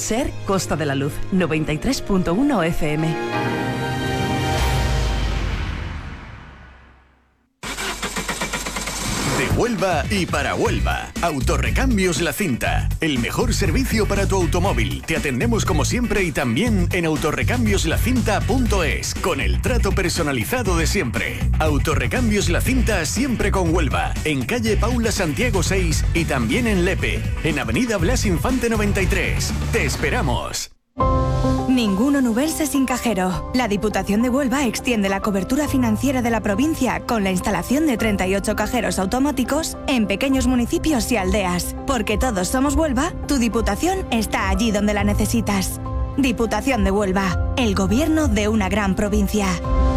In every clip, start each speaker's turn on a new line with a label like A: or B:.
A: SER Costa de la Luz, 93.1 FM.
B: De Huelva y para Huelva. Autorrecambios La Cinta. El mejor servicio para tu automóvil. Te atendemos como siempre y también en autorrecambiolacinta.es, con el trato personalizado de siempre. Autorrecambios La Cinta, siempre con Huelva. En calle Paula Santiago 6 y también en Lepe. En avenida Blas Infante 93. Te esperamos.
C: Ningún onubense sin cajero. La Diputación de Huelva extiende la cobertura financiera de la provincia con la instalación de 38 cajeros automáticos en pequeños municipios y aldeas. Porque todos somos Huelva, tu Diputación está allí donde la necesitas. Diputación de Huelva, el gobierno de una gran provincia.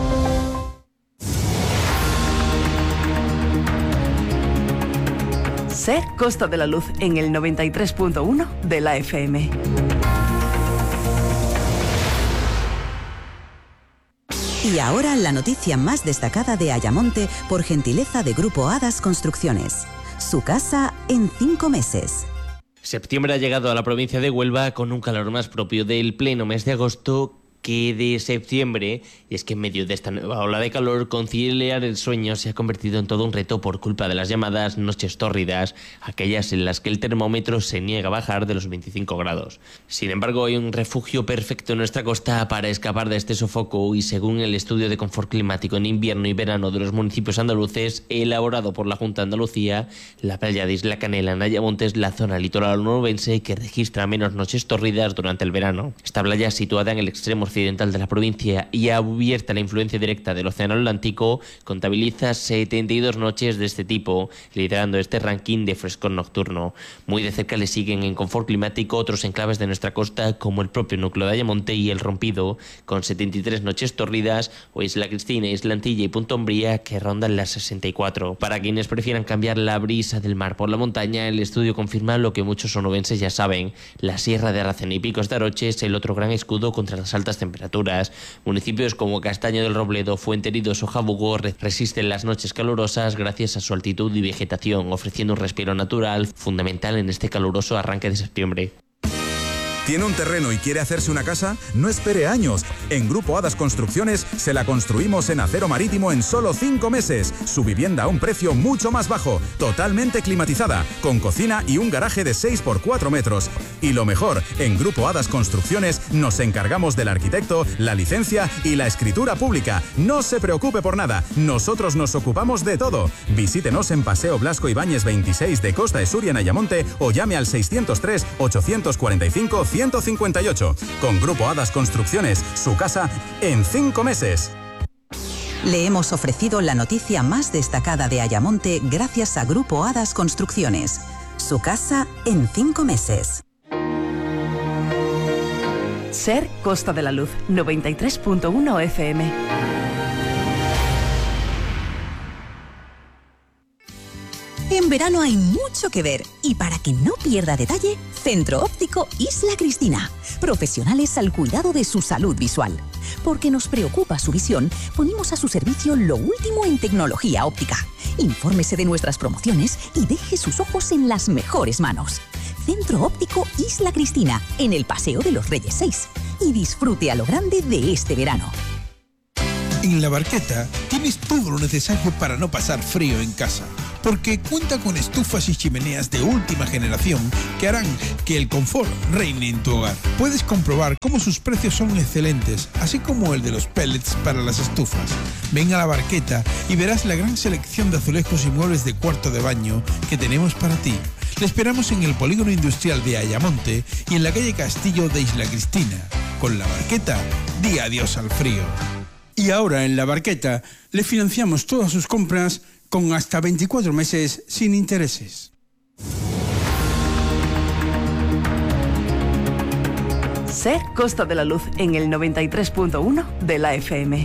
A: SER Costa de la Luz en el 93.1 de la FM.
D: Y ahora la noticia más destacada de Ayamonte por gentileza de Grupo Hadas Construcciones. Su casa en 5 meses.
E: Septiembre ha llegado a la provincia de Huelva con un calor más propio del pleno mes de agosto que de septiembre, y es que en medio de esta nueva ola de calor, conciliar el sueño se ha convertido en todo un reto por culpa de las llamadas noches tórridas, aquellas en las que el termómetro se niega a bajar de los 25 grados. Sin embargo, hay un refugio perfecto en nuestra costa para escapar de este sofoco y según el estudio de confort climático en invierno y verano de los municipios andaluces, elaborado por la Junta de Andalucía, la playa de Isla Canela en Ayamonte es la zona litoral onubense que registra menos noches tórridas durante el verano. Esta playa, situada en el extremo occidental de la provincia y abierta a la influencia directa del Océano Atlántico, contabiliza 72 noches de este tipo, liderando este ranking de frescor nocturno. Muy de cerca le siguen en confort climático otros enclaves de nuestra costa, como el propio núcleo de Ayamonte y El Rompido, con 73 noches tórridas, o Isla Cristina, Isla Antilla y Punta Umbría, que rondan las 64. Para quienes prefieran cambiar la brisa del mar por la montaña, el estudio confirma lo que muchos onubenses ya saben: la Sierra de Aracena y Picos de Aroche es el otro gran escudo contra las altas temperaturas. Municipios como Castaño del Robledo, Fuenteridos o Jabugo resisten las noches calurosas gracias a su altitud y vegetación, ofreciendo un respiro natural fundamental en este caluroso arranque de septiembre.
F: ¿Tiene un terreno y quiere hacerse una casa? No espere años. En Grupo Hadas Construcciones se la construimos en acero marítimo en solo 5 meses. Su vivienda a un precio mucho más bajo, totalmente climatizada, con cocina y un garaje de 6 por 4 metros. Y lo mejor, en Grupo Hadas Construcciones nos encargamos del arquitecto, la licencia y la escritura pública. No se preocupe por nada, nosotros nos ocupamos de todo. Visítenos en Paseo Blasco Ibáñez 26 de Costa de Suria en Ayamonte o llame al 603 845 158. Con Grupo Hadas Construcciones, su casa en 5 meses.
D: Le hemos ofrecido la noticia más destacada de Ayamonte gracias a Grupo Hadas Construcciones. Su casa en 5 meses.
A: SER Costa de la Luz, 93.1 FM.
D: En verano hay mucho que ver y para que no pierda detalle, Centro Óptico Isla Cristina. Profesionales al cuidado de su salud visual. Porque nos preocupa su visión, ponemos a su servicio lo último en tecnología óptica. Infórmese de nuestras promociones y deje sus ojos en las mejores manos. Centro Óptico Isla Cristina, en el Paseo de los Reyes 6. Y disfrute a lo grande de este verano.
G: En La Barqueta tienes todo lo necesario para no pasar frío en casa, porque cuenta con estufas y chimeneas de última generación que harán que el confort reine en tu hogar. Puedes comprobar cómo sus precios son excelentes, así como el de los pellets para las estufas. Ven a La Barqueta y verás la gran selección de azulejos y muebles de cuarto de baño que tenemos para ti. Le esperamos en el Polígono Industrial de Ayamonte y en la calle Castillo de Isla Cristina. Con La Barqueta, di adiós al frío. Y ahora en La Barqueta le financiamos todas sus compras con hasta 24 meses sin intereses.
A: SER Costa de la Luz en el 93.1 de la FM.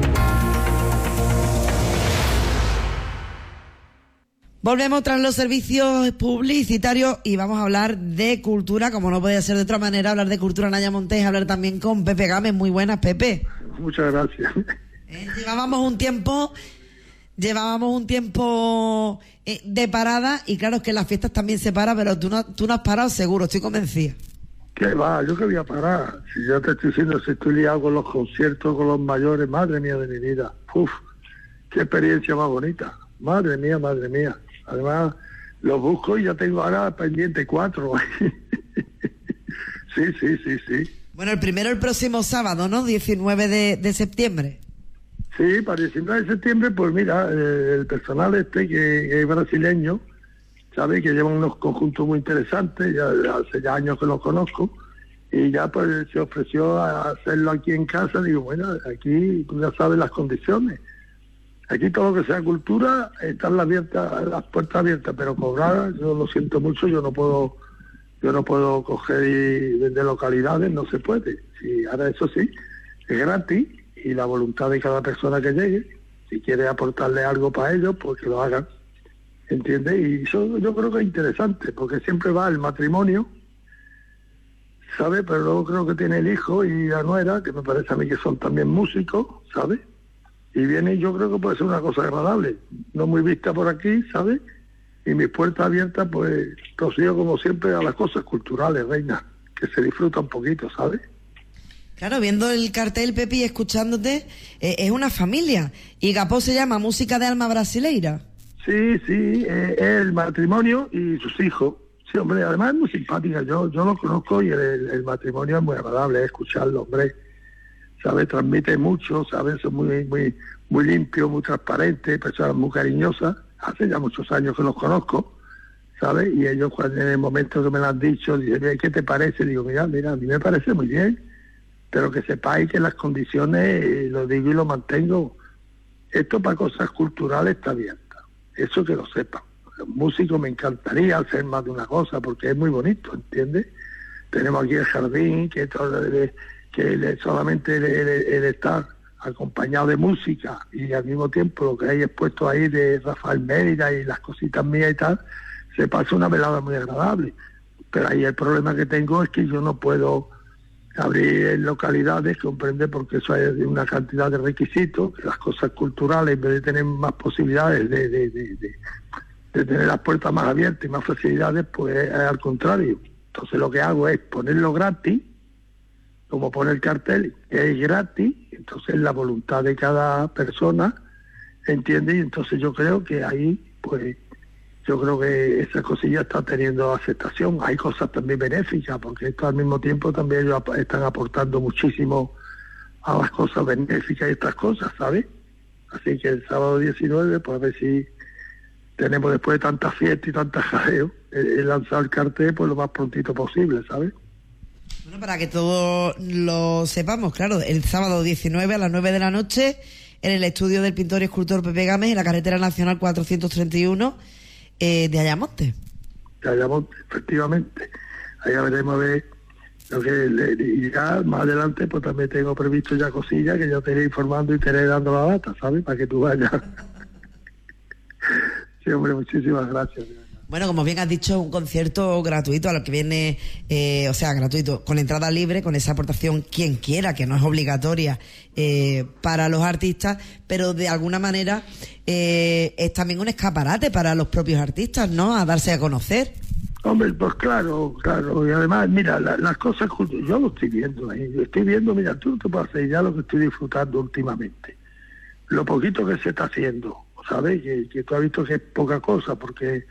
H: Volvemos tras los servicios publicitarios y vamos a hablar de cultura, como no podía ser de otra manera. Hablar de cultura en Ayamonte es hablar también con Pepe Gámez. Muy buenas, Pepe.
I: Muchas gracias.
H: Llevábamos un tiempo de parada y claro, es que las fiestas también se paran, pero tú no has parado seguro, estoy convencida.
I: ¿Qué va? ¿Yo qué voy a parar? Si ya te estoy diciendo, si estoy liado con los conciertos, con los mayores, madre mía de mi vida. Uf, qué experiencia más bonita. Madre mía, madre mía. Además, los busco y ya tengo ahora pendiente 4. Sí.
H: Bueno, el primero el próximo sábado, ¿no? 19 de septiembre.
I: Sí, para el 19 de septiembre, pues mira, el personal que es brasileño, ¿sabes? Que llevan unos conjuntos muy interesantes, ya hace ya años que los conozco, y ya pues se ofreció a hacerlo aquí en casa. Digo, bueno, aquí tú ya sabes las condiciones. Aquí todo lo que sea cultura, están las puertas abiertas, pero cobradas, yo lo siento mucho, yo no puedo coger y vender localidades, no se puede. Sí, ahora eso sí, es gratis, y la voluntad de cada persona que llegue, si quiere aportarle algo para ellos, pues que lo hagan, ¿entiendes? Y eso yo creo que es interesante, porque siempre va el matrimonio, ¿sabes? Pero luego creo que tiene el hijo y la nuera, que me parece a mí que son también músicos, ¿sabes? Y viene, y yo creo que puede ser una cosa agradable, no muy vista por aquí, ¿sabes? Y mis puertas abiertas, pues, rocío como siempre a las cosas culturales, reina, que se disfruta un poquito, ¿sabes?
H: Claro, viendo el cartel, Pepi, escuchándote, es una familia. Y Gapó se llama Música de Alma Brasileira.
I: Sí, es el matrimonio y sus hijos. Sí, hombre, además es muy simpática. Yo lo conozco y el matrimonio es muy agradable escucharlo, hombre. ¿Sabes? Transmite mucho, ¿sabes? Son muy limpios, muy transparentes, personas muy cariñosas. Hace ya muchos años que los conozco, ¿sabes? Y ellos, cuando en el momento que me lo han dicho, dicen, ¿qué te parece? Digo, mira, a mí me parece muy bien, pero que sepáis que las condiciones, lo digo y lo mantengo, esto para cosas culturales está abierta, eso que lo sepan. Los músicos me encantaría hacer más de una cosa, porque es muy bonito, ¿entiendes? Tenemos aquí el jardín, que solamente el estar acompañado de música y al mismo tiempo lo que hay expuesto ahí de Rafael Mérida y las cositas mías y tal, se pasa una velada muy agradable. Pero ahí el problema que tengo es que yo no puedo abrir en localidades, comprende, porque eso hay una cantidad de requisitos, que las cosas culturales, en vez de tener más posibilidades de tener las puertas más abiertas y más facilidades, pues es al contrario. Entonces lo que hago es ponerlo gratis, como pone el cartel, que es gratis, entonces la voluntad de cada persona, ¿entiendes? Y entonces yo creo que ahí, pues, yo creo que esa cosilla está teniendo aceptación. Hay cosas también benéficas, porque esto al mismo tiempo también ellos están aportando muchísimo a las cosas benéficas y estas cosas, ¿sabes? Así que el sábado 19, pues a ver si tenemos, después de tantas fiestas y tantas jaleo, el lanzar el cartel pues lo más prontito posible, ¿sabes?
H: Bueno, para que todos lo sepamos, claro, el sábado 19 a las 9 de la noche en el estudio del pintor y escultor Pepe Gámez, en la carretera nacional 431 de Ayamonte.
I: De Ayamonte, efectivamente. Ahí veremos a ver lo que y ya más adelante pues también tengo previsto ya cosillas que ya te iré informando y te iré dando la data, ¿sabes? Para que tú vayas. Sí, hombre, muchísimas gracias.
H: Bueno, como bien has dicho, un concierto gratuito a lo que viene, gratuito, con entrada libre, con esa aportación quien quiera, que no es obligatoria para los artistas, pero de alguna manera es también un escaparate para los propios artistas, ¿no? A darse a conocer.
I: Hombre, pues claro, y además, mira, las cosas, yo lo estoy viendo ahí, mira, tú no te puedes hacer ya lo que estoy disfrutando últimamente, lo poquito que se está haciendo, ¿sabes? Que tú has visto que es poca cosa, porque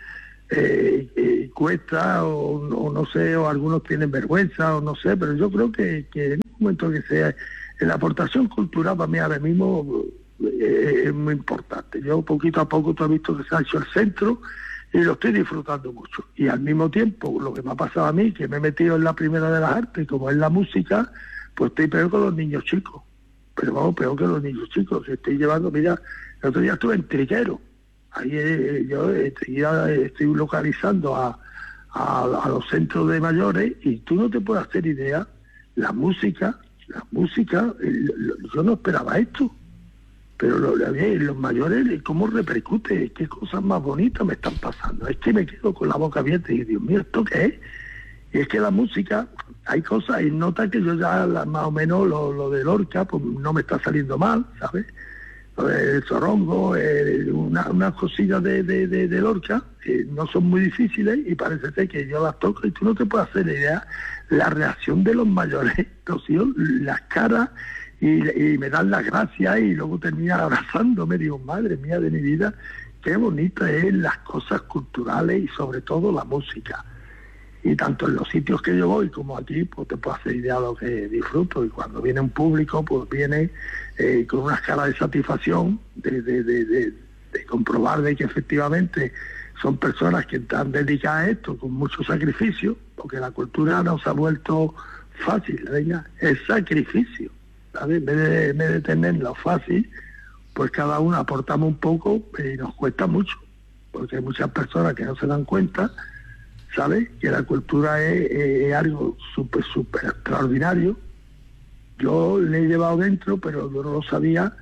I: cuesta o no sé, o algunos tienen vergüenza o no sé, pero yo creo que en un momento que sea, la aportación cultural para mí ahora mismo es muy importante. Yo poquito a poco tú has visto que se ha hecho el centro y lo estoy disfrutando mucho, y al mismo tiempo lo que me ha pasado a mí, que me he metido en la primera de las artes, como es la música, pues estoy peor con los niños chicos, pero vamos, peor que los niños chicos, estoy llevando, mira, el otro día estuve en Triguero. Ahí yo estoy localizando a los centros de mayores, y tú no te puedes hacer idea, la música, yo no esperaba esto, pero los mayores, cómo repercute, qué cosas más bonitas me están pasando. Es que me quedo con la boca abierta y digo, Dios mío, ¿esto qué es? Y es que la música, hay cosas, hay notas que yo ya más o menos lo de Lorca, pues no me está saliendo mal, ¿sabes? El zorongo, unas cosillas de Lorca, no son muy difíciles y parece ser que yo las toco y tú no te puedes hacer idea la reacción de los mayores, los hijos, las caras, y me dan las gracias, y luego terminan abrazándome. Digo, madre mía de mi vida, qué bonita es las cosas culturales y sobre todo la música. Y tanto en los sitios que yo voy como aquí, pues te puedo hacer idea de lo que disfruto. Y cuando viene un público, pues viene con unas caras de satisfacción, de comprobar de que efectivamente son personas que están dedicadas a esto con mucho sacrificio, porque la cultura no se ha vuelto fácil, Reina, es sacrificio, ¿sabes? En vez de tenerlo fácil, pues cada uno aportamos un poco y nos cuesta mucho, porque hay muchas personas que no se dan cuenta, ¿sabes?, que la cultura es algo súper extraordinario. Yo le he llevado dentro, pero yo no lo sabía.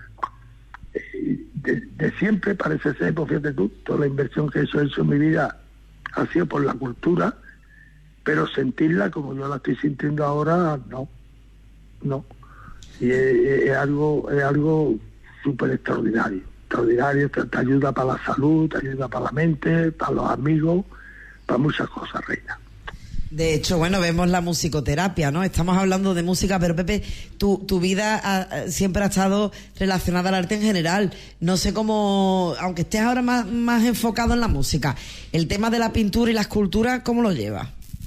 I: De siempre parece ser, pues fíjate tú, toda la inversión que he hecho en mi vida ha sido por la cultura, pero sentirla como yo la estoy sintiendo ahora, no. Y es algo súper extraordinario, te ayuda para la salud, te ayuda para la mente, para los amigos, para muchas cosas, Reina.
H: De hecho, bueno, vemos la musicoterapia, ¿no? Estamos hablando de música, pero Pepe, tu vida siempre ha estado relacionada al arte en general. No sé cómo, aunque estés ahora más enfocado en la música, el tema de la pintura y la escultura, ¿cómo lo llevas?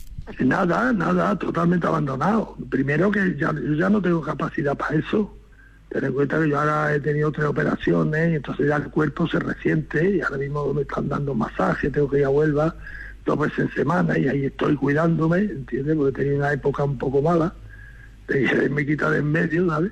I: Nada, totalmente abandonado. Primero que yo ya no tengo capacidad para eso. Ten en cuenta que yo ahora he tenido 3 operaciones, y entonces ya el cuerpo se resiente, y ahora mismo me están dando masajes, tengo que ir a Huelva 2 veces en semana, y ahí estoy cuidándome, ¿entiendes? Porque tenía una época un poco mala, me quita de en medio, ¿sabes?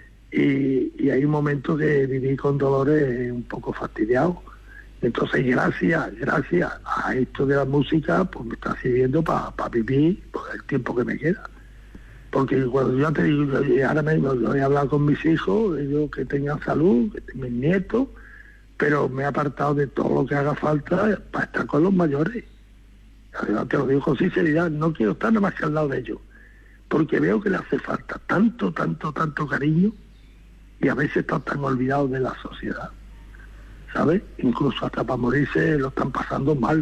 I: Y hay un momento que viví con dolores un poco fastidiados. Entonces, gracias a esto de la música, pues me está sirviendo para vivir por el tiempo que me queda. Porque cuando yo te digo, ahora mismo he hablado con mis hijos, ellos que tengan salud, mis nietos, pero me he apartado de todo lo que haga falta para estar con los mayores. Te lo digo con sinceridad, no quiero estar nada más que al lado de ellos, porque veo que le hace falta tanto cariño, y a veces están tan olvidados de la sociedad, ¿sabes? Incluso hasta para morirse lo están pasando mal,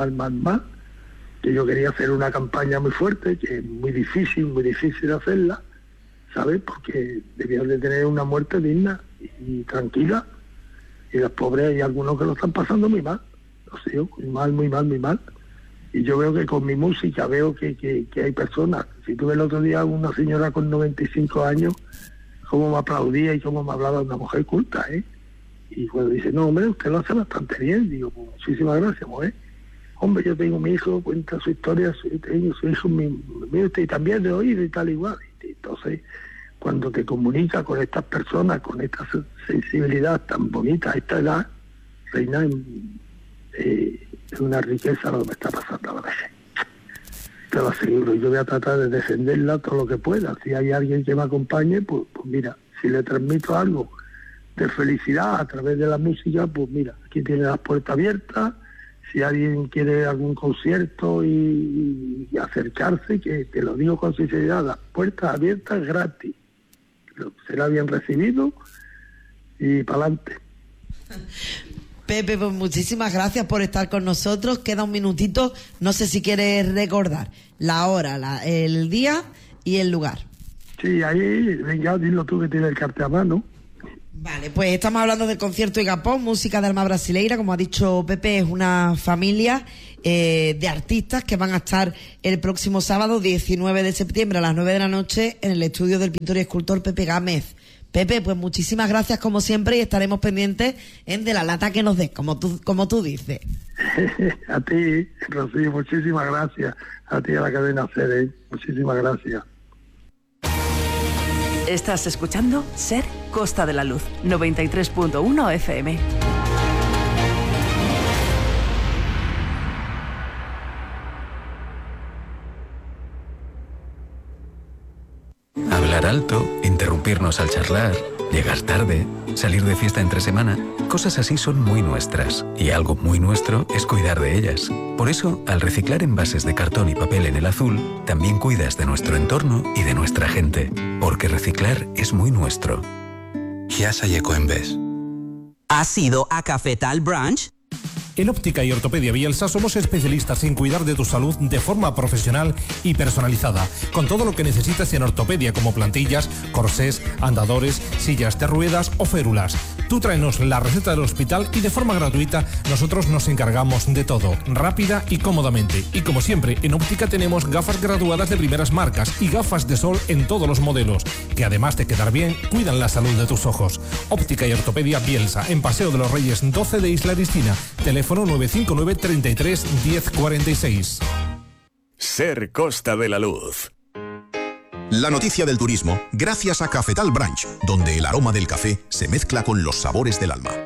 I: que yo quería hacer una campaña muy fuerte, que es muy difícil hacerla, ¿sabes? Porque debían de tener una muerte digna y tranquila, y los pobres hay algunos que lo están pasando muy mal, muy mal. Y yo veo que con mi música veo que hay personas. Si tuve el otro día una señora con 95 años, cómo me aplaudía y cómo me hablaba de una mujer culta, ¿eh? Y cuando dice, no, hombre, usted lo hace bastante bien, digo, pues, muchísimas gracias, mujer. Hombre, yo tengo mi hijo, cuenta su historia, tengo su hijo, y también de oído y tal igual. Entonces, cuando te comunicas con estas personas, con esta sensibilidad tan bonita a esta edad, Reina, es una riqueza lo que me está pasando a veces. Te lo aseguro, yo voy a tratar de defenderla todo lo que pueda. Si hay alguien que me acompañe, pues mira, si le transmito algo de felicidad a través de la música, pues mira, aquí tiene las puertas abiertas. Si alguien quiere algún concierto y acercarse, que te lo digo con sinceridad, las puertas abiertas gratis. Será bien recibido y para adelante.
H: Pepe, pues muchísimas gracias por estar con nosotros. Queda un minutito. No sé si quieres recordar la hora, el día y el lugar.
I: Sí, ahí, venga, dilo tú que tienes el cartel a mano.
H: Vale, pues estamos hablando del concierto Igapó, música de alma brasileira. Como ha dicho Pepe, es una familia de artistas que van a estar el próximo sábado 19 de septiembre a las 9 de la noche en el estudio del pintor y escultor Pepe Gámez. Pepe, pues muchísimas gracias como siempre, y estaremos pendientes de la lata que nos des, como tú dices.
I: A ti, Rocío, muchísimas gracias. A ti, a la cadena SER, muchísimas gracias.
A: Estás escuchando SER Costa de la Luz, 93.1 FM.
J: Hablar alto, interrumpirnos al charlar, llegar tarde, salir de fiesta entre semana, cosas así son muy nuestras, y algo muy nuestro es cuidar de ellas. Por eso, al reciclar envases de cartón y papel en el azul, también cuidas de nuestro entorno y de nuestra gente, porque reciclar es muy nuestro.
K: Chiasa y Ecoembes.
L: ¿Has ido a Cafetal Brunch?
K: En Óptica y Ortopedia Bielsa somos especialistas en cuidar de tu salud de forma profesional y personalizada, con todo lo que necesitas en ortopedia como plantillas, corsés, andadores, sillas de ruedas o férulas. Tú tráenos la receta del hospital y de forma gratuita nosotros nos encargamos de todo, rápida y cómodamente. Y como siempre, en Óptica tenemos gafas graduadas de primeras marcas y gafas de sol en todos los modelos, que además de quedar bien, cuidan la salud de tus ojos. Óptica y Ortopedia Bielsa, en Paseo de los Reyes 12 de Isla Cristina, teléfono 959 33 1046.
B: Ser Costa de la Luz.
L: La noticia del turismo, gracias a Cafetal Branch, donde el aroma del café se mezcla con los sabores del alma.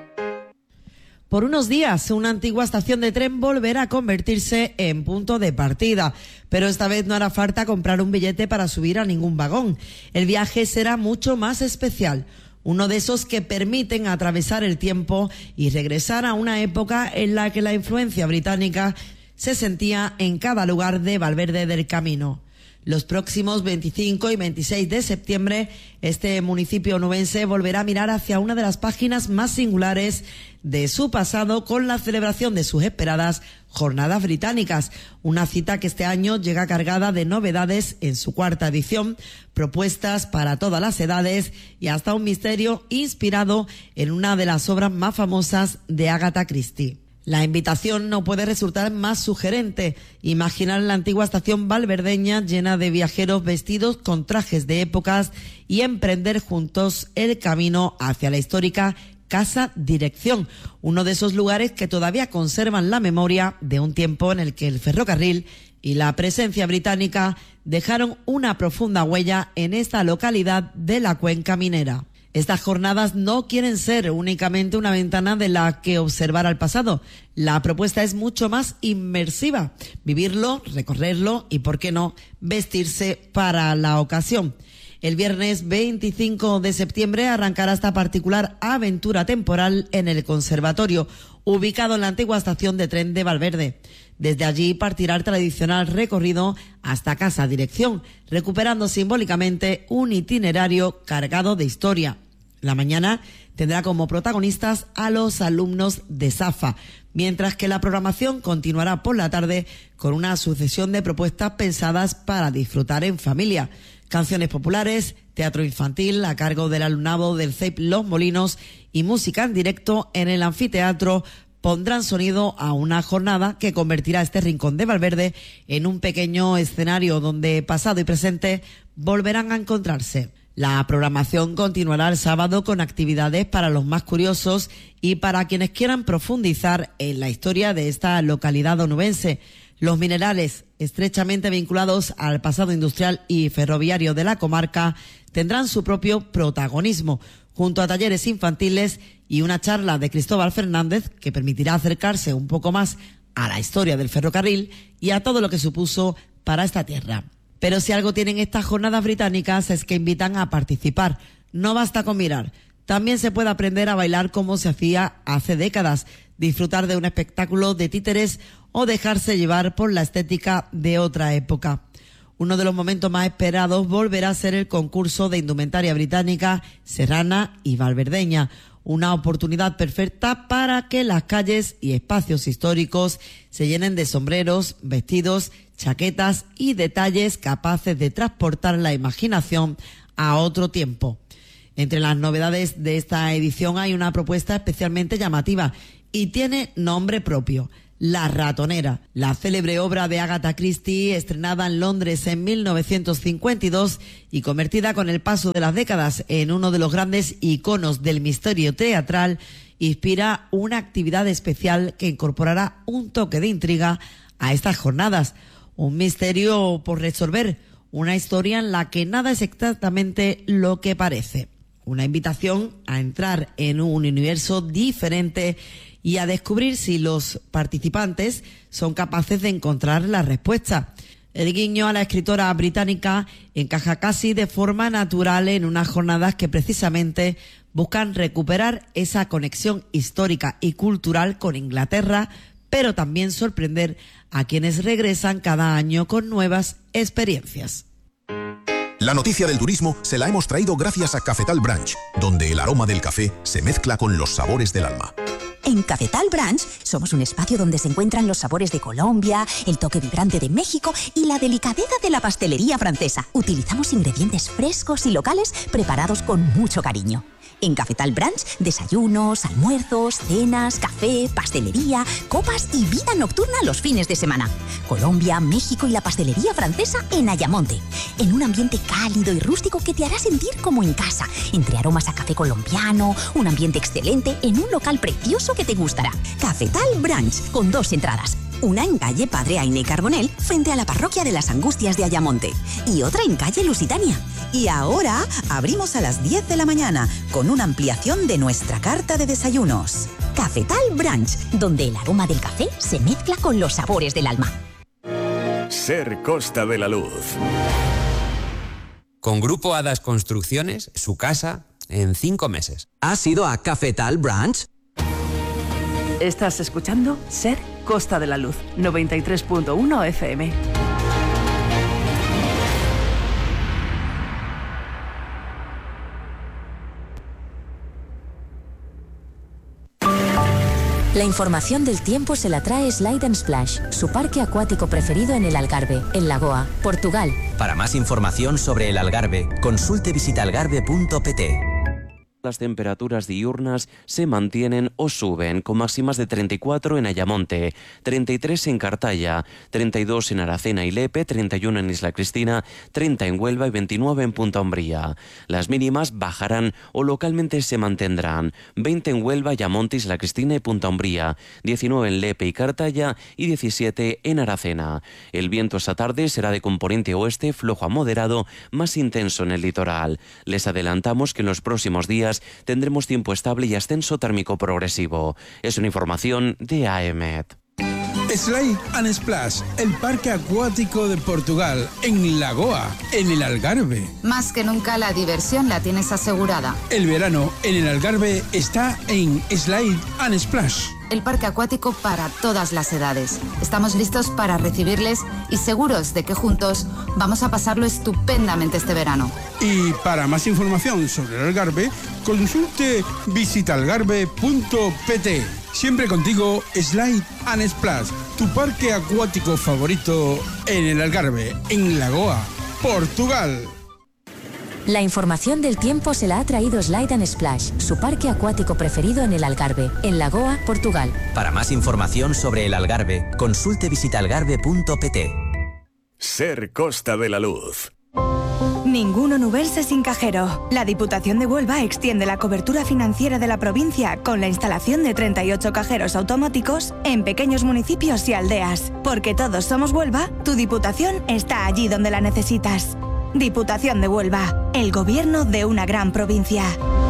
H: Por unos días, una antigua estación de tren volverá a convertirse en punto de partida, pero esta vez no hará falta comprar un billete para subir a ningún vagón. El viaje será mucho más especial, uno de esos que permiten atravesar el tiempo y regresar a una época en la que la influencia británica se sentía en cada lugar de Valverde del Camino. Los próximos 25 y 26 de septiembre, este municipio onubense volverá a mirar hacia una de las páginas más singulares de su pasado con la celebración de sus esperadas Jornadas Británicas, una cita que este año llega cargada de novedades en su cuarta edición, propuestas para todas las edades y hasta un misterio inspirado en una de las obras más famosas de Agatha Christie. La invitación no puede resultar más sugerente. Imaginar la antigua estación valverdeña llena de viajeros vestidos con trajes de épocas y emprender juntos el camino hacia la histórica Casa Dirección, uno de esos lugares que todavía conservan la memoria de un tiempo en el que el ferrocarril y la presencia británica dejaron una profunda huella en esta localidad de la cuenca minera. Estas jornadas no quieren ser únicamente una ventana de la que observar al pasado. La propuesta es mucho más inmersiva. Vivirlo, recorrerlo y, ¿por qué no?, vestirse para la ocasión. El viernes 25 de septiembre arrancará esta particular aventura temporal en el Conservatorio, ubicado en la antigua estación de tren de Valverde. Desde allí partirá el tradicional recorrido hasta Casa Dirección, recuperando simbólicamente un itinerario cargado de historia. La mañana tendrá como protagonistas a los alumnos de SAFA, mientras que la programación continuará por la tarde con una sucesión de propuestas pensadas para disfrutar en familia. Canciones populares, teatro infantil a cargo del alumnado del CEIP Los Molinos y música en directo en el anfiteatro pondrán sonido a una jornada que convertirá este rincón de Valverde en un pequeño escenario donde pasado y presente volverán a encontrarse. La programación continuará el sábado con actividades para los más curiosos y para quienes quieran profundizar en la historia de esta localidad onubense. Los minerales, estrechamente vinculados al pasado industrial y ferroviario de la comarca, tendrán su propio protagonismo, junto a talleres infantiles y una charla de Cristóbal Fernández que permitirá acercarse un poco más a la historia del ferrocarril y a todo lo que supuso para esta tierra. Pero si algo tienen estas jornadas británicas es que invitan a participar. No basta con mirar. También se puede aprender a bailar como se hacía hace décadas, disfrutar de un espectáculo de títeres o dejarse llevar por la estética de otra época. Uno de los momentos más esperados volverá a ser el concurso de indumentaria británica, serrana y valverdeña, una oportunidad perfecta para que las calles y espacios históricos se llenen de sombreros, vestidos, chaquetas y detalles capaces de transportar la imaginación a otro tiempo. Entre las novedades de esta edición hay una propuesta especialmente llamativa y tiene nombre propio: La Ratonera, la célebre obra de Agatha Christie, estrenada en Londres en 1952 y convertida con el paso de las décadas en uno de los grandes iconos del misterio teatral, inspira una actividad especial que incorporará un toque de intriga a estas jornadas. Un misterio por resolver, una historia en la que nada es exactamente lo que parece. Una invitación a entrar en un universo diferente y a descubrir si los participantes son capaces de encontrar la respuesta. El guiño a la escritora británica encaja casi de forma natural en unas jornadas que precisamente buscan recuperar esa conexión histórica y cultural con Inglaterra, pero también sorprender a quienes regresan cada año con nuevas experiencias.
L: La noticia del turismo se la hemos traído gracias a Cafetal Branch, donde el aroma del café se mezcla con los sabores del alma.
D: En Cafetal Branch somos un espacio donde se encuentran los sabores de Colombia, el toque vibrante de México y la delicadeza de la pastelería francesa. Utilizamos ingredientes frescos y locales preparados con mucho cariño. En Cafetal Branch, desayunos, almuerzos, cenas, café, pastelería, copas y vida nocturna los fines de semana. Colombia, México y la pastelería francesa en Ayamonte. En un ambiente cálido y rústico que te hará sentir como en casa, entre aromas a café colombiano, un ambiente excelente en un local precioso que te gustará. Cafetal Branch, con 2 entradas. Una en calle Padre Aine Carbonell, frente a la parroquia de las Angustias de Ayamonte. Y otra en calle Lusitania.
M: Y ahora abrimos a las 10 de la mañana, con una ampliación de nuestra carta de desayunos.
D: Cafetal Branch, donde el aroma del café se mezcla con los sabores del alma.
B: Ser Costa de la Luz.
N: Con Grupo Hadas Construcciones, su casa en 5 meses.
O: ¿Has ido a Cafetal Branch?
A: Estás escuchando Ser Costa de la Luz, 93.1 FM.
P: La información del tiempo se la trae Slide & Splash, su parque acuático preferido en el Algarve, en Lagoa, Portugal.
O: Para más información sobre el Algarve, consulte visitalgarve.pt.
Q: Las temperaturas diurnas se mantienen o suben, con máximas de 34 en Ayamonte, 33 en Cartaya, 32 en Aracena y Lepe, 31 en Isla Cristina, 30 en Huelva y 29 en Punta Umbría. Las mínimas bajarán o localmente se mantendrán, 20 en Huelva, Ayamonte, Isla Cristina y Punta Umbría, 19 en Lepe y Cartaya y 17 en Aracena. El viento esta tarde será de componente oeste, flojo a moderado, más intenso en el litoral. Les adelantamos que en los próximos días tendremos tiempo estable y ascenso térmico progresivo. Es una información de AEMET.
G: Slide & Splash, el parque acuático de Portugal, en Lagoa, en el Algarve.
R: Más que nunca la diversión la tienes asegurada.
G: El verano en el Algarve está en Slide & Splash.
R: El parque acuático para todas las edades. Estamos listos para recibirles y seguros de que juntos vamos a pasarlo estupendamente este verano.
G: Y para más información sobre el Algarve, consulte visitalgarve.pt. Siempre contigo, Slide & Splash, tu parque acuático favorito en el Algarve, en Lagoa, Portugal.
P: La información del tiempo se la ha traído Slide & Splash, su parque acuático preferido en el Algarve, en Lagoa, Portugal.
O: Para más información sobre el Algarve, consulte visitalgarve.pt.
B: Ser Costa de la Luz.
C: Ningún onubense sin cajero. La Diputación de Huelva extiende la cobertura financiera de la provincia con la instalación de 38 cajeros automáticos en pequeños municipios y aldeas. Porque todos somos Huelva, tu Diputación está allí donde la necesitas. Diputación de Huelva, el gobierno de una gran provincia.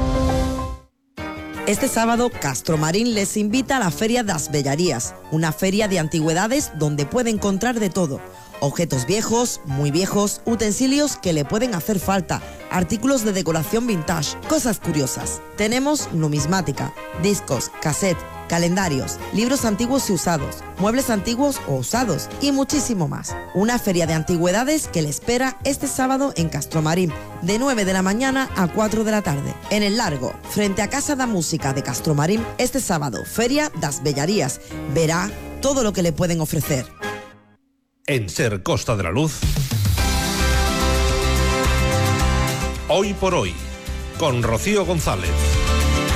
H: Este sábado, Castromarín les invita a la Feria das Bellarías, una feria de antigüedades donde puede encontrar de todo. Objetos viejos, muy viejos, utensilios que le pueden hacer falta, artículos de decoración vintage, cosas curiosas. Tenemos numismática, discos, cassette, calendarios, libros antiguos y usados, muebles antiguos o usados y muchísimo más. Una feria de antigüedades que le espera este sábado en Castromarín, de 9 de la mañana a 4 de la tarde. En el Largo, frente a Casa da Música de Castromarín, este sábado, Feria das Bellarías. Verá todo lo que le pueden ofrecer.
K: En Ser Costa de la Luz, Hoy por Hoy, con Rocío González.